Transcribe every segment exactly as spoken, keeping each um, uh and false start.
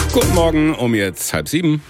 Guten Morgen, um jetzt halb sieben.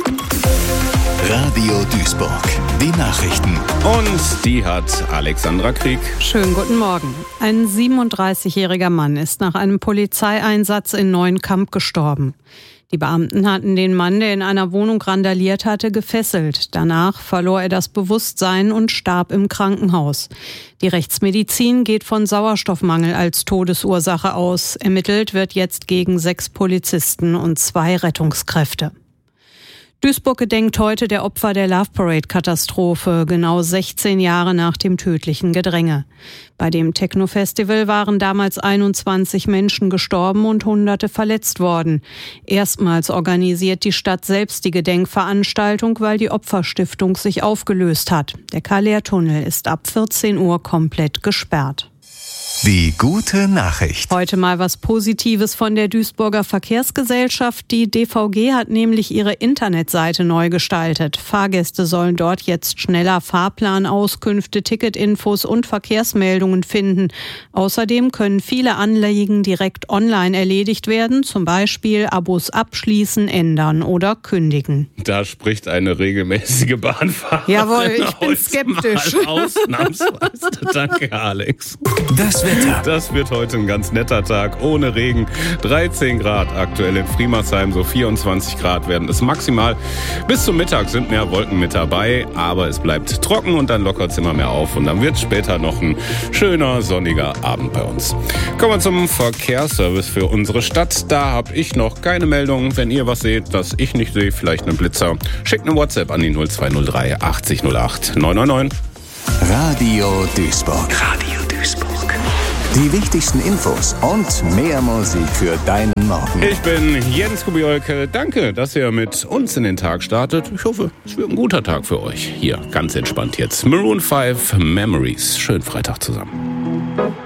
Radio Duisburg, die Nachrichten. Und die hat Alexandra Krieg. Schönen guten Morgen. Ein siebenunddreißigjähriger Mann ist nach einem Polizeieinsatz in Neuenkamp gestorben. Die Beamten hatten den Mann, der in einer Wohnung randaliert hatte, gefesselt. Danach verlor er das Bewusstsein und starb im Krankenhaus. Die Rechtsmedizin geht von Sauerstoffmangel als Todesursache aus. Ermittelt wird jetzt gegen sechs Polizisten und zwei Rettungskräfte. Duisburg gedenkt heute der Opfer der Love Parade-Katastrophe, genau sechzehn Jahre nach dem tödlichen Gedränge. Bei dem Techno-Festival waren damals einundzwanzig Menschen gestorben und Hunderte verletzt worden. Erstmals organisiert die Stadt selbst die Gedenkveranstaltung, weil die Opferstiftung sich aufgelöst hat. Der Kalleer-Tunnel ist ab vierzehn Uhr komplett gesperrt. Die gute Nachricht. Heute mal was Positives von der Duisburger Verkehrsgesellschaft. Die D V G hat nämlich ihre Internetseite neu gestaltet. Fahrgäste sollen dort jetzt schneller Fahrplanauskünfte, Ticketinfos und Verkehrsmeldungen finden. Außerdem können viele Anliegen direkt online erledigt werden, zum Beispiel Abos abschließen, ändern oder kündigen. Da spricht eine regelmäßige Bahnfahrerin. Jawohl, ich bin skeptisch. Ausnahmsweise. Danke, Alex. Das Wetter. Das wird heute ein ganz netter Tag, ohne Regen. dreizehn Grad aktuell in Friemersheim, so vierundzwanzig Grad werden es maximal. Bis zum Mittag sind mehr Wolken mit dabei, aber es bleibt trocken und dann lockert es immer mehr auf. Und dann wird später noch ein schöner, sonniger Abend bei uns. Kommen wir zum Verkehrsservice für unsere Stadt. Da habe ich noch keine Meldung. Wenn ihr was seht, das ich nicht sehe, vielleicht einen Blitzer, schickt eine WhatsApp an die null zwei null drei achtzig null acht neun neun neun. Radio Duisburg. Radio Duisburg. Die wichtigsten Infos und mehr Musik für deinen Morgen. Ich bin Jens Kubiolke. Danke, dass ihr mit uns in den Tag startet. Ich hoffe, es wird ein guter Tag für euch. Hier, ganz entspannt jetzt. Maroon fünf Memories. Schönen Freitag zusammen.